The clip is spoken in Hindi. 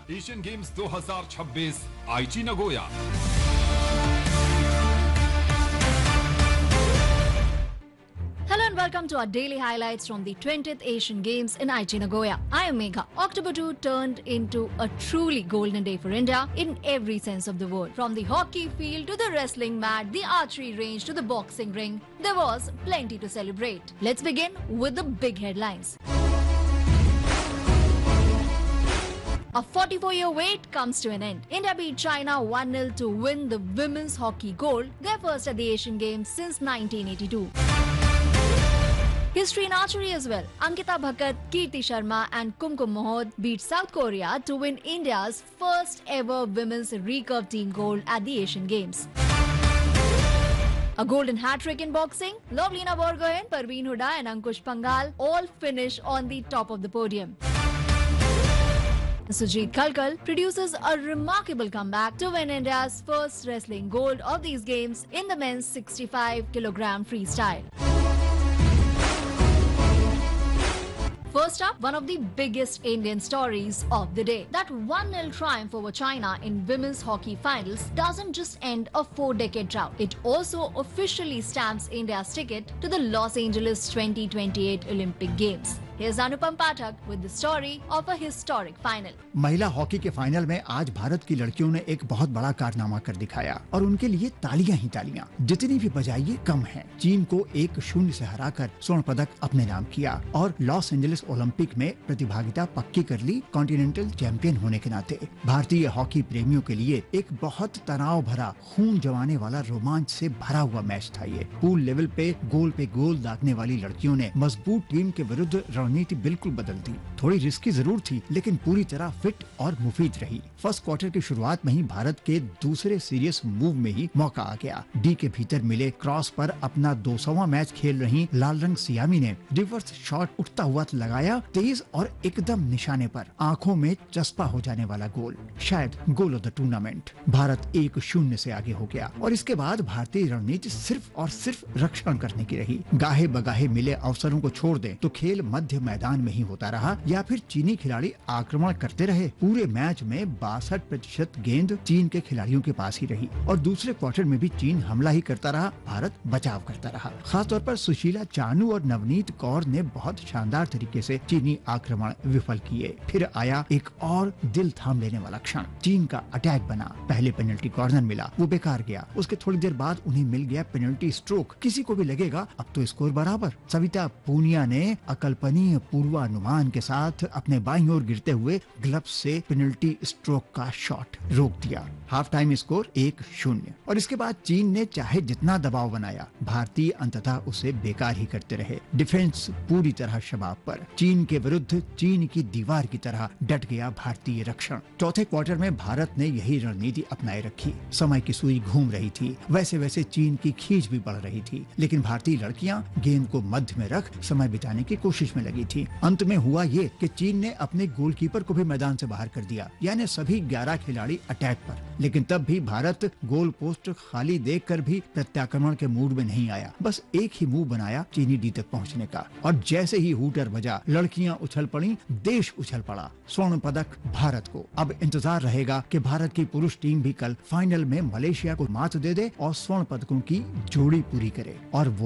एशियन गेम्स 2026 आईची Nagoya. Hello and welcome to our daily highlights from the 20th Asian Games in Aichi Nagoya. I am Megha. October 2 turned into a truly golden day for India in every sense of the word. From the hockey field to the wrestling mat, the archery range to the boxing ring, there was plenty to celebrate. Let's begin with the big headlines. A 44-year wait comes to an end. India beat China 1-0 to win the women's hockey gold, their first at the Asian Games since 1982. History in archery as well. Ankita Bhakat, Kirti Sharma and Kumkum Mohod beat South Korea to win India's first ever women's recurve team gold at the Asian Games. A golden hat-trick in boxing. Lovlina Borgohain, Parveen Huda and Ankush Pangal all finish on the top of the podium. Sujit Kalkal produces a remarkable comeback to win India's first wrestling gold of these games in the men's 65kg freestyle. First up, one of the biggest Indian stories of the day. That 1-0 triumph over China in women's hockey finals doesn't just end a 4-decade drought. It also officially stamps India's ticket to the Los Angeles 2028 Olympic Games. Here's Anupam Pathak with the story of a historic final. महिला हॉकी के फाइनल में आज भारत की लड़कियों ने एक बहुत बड़ा कारनामा कर दिखाया और उनके लिए तालियां ही तालियां। जितनी भी बजाइए कम है। चीन को 1-0 से हराकर स्वर्ण पदक अपने नाम किया और लॉस एंजलिस ओलंपिक में प्रतिभागिता पक्की कर ली कॉन्टिनेंटल चैंपियन होने के नाते। भारतीय हॉकी प्रेमियों के लिए एक बहुत तनाव भरा, खून जमाने वाला, रोमांच से भरा हुआ मैच था ये। पूल लेवल पे गोल दागने वाली लड़कियों ने मजबूत टीम के विरुद्ध रणनीति बिल्कुल बदल दी। थोड़ी रिस्की जरूर थी, लेकिन पूरी तरह फिट और मुफीद रही। फर्स्ट क्वार्टर की शुरुआत में ही भारत के दूसरे सीरियस मूव में ही मौका आ गया। डी के भीतर मिले क्रॉस पर अपना 200वां मैच खेल रही लाल रंग सियामी ने रिवर्स शॉट उठता हुआ लगाया, तेज और एकदम निशाने पर। आंखों में चस्पा हो जाने वाला गोल, शायद goal of the tournament. Bharat 1-0 से आगे हो गया और इसके बाद भारतीय रणनीति सिर्फ और सिर्फ रक्षण करने की रही। गाहे बगाहे मिले अवसरों को छोड़ दें तो खेल मध्य मैदान में ही होता रहा या फिर चीनी खिलाड़ी आक्रमण करते रहे। पूरे मैच में 62% गेंद चीन के खिलाड़ियों के पास ही रही और दूसरे क्वार्टर में भी चीन हमला ही करता रहा, भारत बचाव करता रहा। खासतौर पर सुशीला चानू और नवनीत कौर ने बहुत शानदार तरीके से चीनी आक्रमण विफल किए। फिर आया एक और दिल थाम लेने वाला क्षण। चीन का अटैक बना। पहले पेनल्टी कॉर्नर मिला, वो बेकार गया। उसके थोड़ी देर बाद उन्हें मिल गया पेनल्टी स्ट्रोक। किसी को भी लगेगा अब तो स्कोर बराबर। सविता पूनिया ने अकल्पनीय पूर्वानुमान के साथ अपने बाईं ओर गिरते हुए ग्लव्स से पेनल्टी स्ट्रोक का शॉट रोक दिया। हाफ टाइम स्कोर 1-0 और इसके बाद चीन ने चाहे जितना दबाव बनाया, भारतीय अंततः उसे बेकार ही करते रहे। डिफेंस पूरी तरह शबाब पर। चीन के विरुद्ध चीन की दीवार की तरह डट गया भारतीय रक्षण। चौथे क्वार्टर में भारत ने यही रणनीति अपनाए रखी। समय की सुई घूम रही थी, वैसे वैसे चीन की खींच भी बढ़ रही थी, लेकिन भारतीय लड़कियां गेंद को मध्य में रख समय बिताने की कोशिश में लगी थी। अंत में हुआ ये कि चीन ने अपने गोलकीपर को भी मैदान से बाहर कर दिया, यानी सभी 11 खिलाड़ी अटैक पर। लेकिन तब भी भारत गोल पोस्ट खाली देखकर भी प्रत्याक्रमण के मूड में नहीं आया। बस एक ही मूव बनाया चीनी डी तक पहुंचने का और जैसे ही हूटर बजा, लड़कियां उछल पड़ी, देश उछल पड़ा। स्वर्ण पदक भारत को। अब इंतजार रहेगा कि भारत की पुरुष टीम भी कल फाइनल में मलेशिया को मात दे दे और स्वर्ण पदकों की जोड़ी पूरी करे और वो